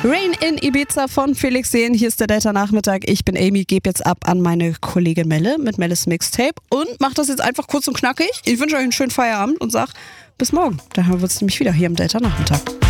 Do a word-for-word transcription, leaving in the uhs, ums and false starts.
Rain in Ibiza von Felix Jähn. Hier ist der Delta-Nachmittag. Ich bin Amy, gebe jetzt ab an meine Kollegin Melle mit Melles Mixtape und mach das jetzt einfach kurz und knackig. Ich wünsche euch einen schönen Feierabend und sag bis morgen. Dann hören wir uns nämlich wieder hier im Delta-Nachmittag.